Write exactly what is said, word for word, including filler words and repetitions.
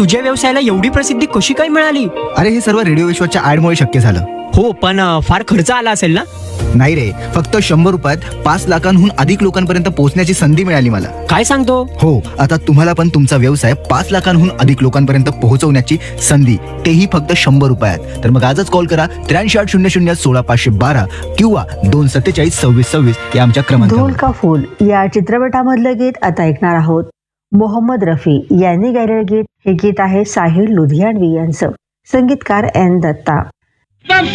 तुझ्या व्यवसायाला एवढी प्रसिद्धी कशी काय मिळाली? अरे हे सर्व रेडिओ विश्वाच्या ऍडमुळे शक्य झालं. हो, पण अ, फार खर्च आला असेल ना? नाही रे, फक्त शंभर रुपयात पाच लाखांहून अधिक लोकांपर्यंत पोहोचण्याची संधी मिळाली मला. काय सांगतो? हो, आता तुम्हाला पण तुमचा व्यवसाय पाच लाखांहून अधिक लोकांपर्यंत पोहोचवण्याची संधी, तेही फक्त शंभर रुपयात. तर मग आजच कॉल करा त्र्याऐंशी आठ शून्य शून्य सोळा पाचशे बारा किंवा दोन सत्तेचाळीस सव्वीस सव्वीस या आमच्या धूल क्रमांकावर. का फूल या चित्रपटामधलं गीत आता ऐकणार आहोत. मोहम्मद रफी यांनी गायलेलं गीत. हे गीत आहे साहिल लुधियानवी यांचं. संगीतकार एन दत्ता.